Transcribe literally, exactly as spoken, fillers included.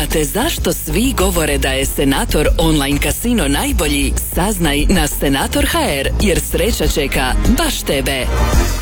te zašto svi govore da je Senator online kasino najbolji? Saznaj na Senator tačka h r jer sreća čeka baš tebe.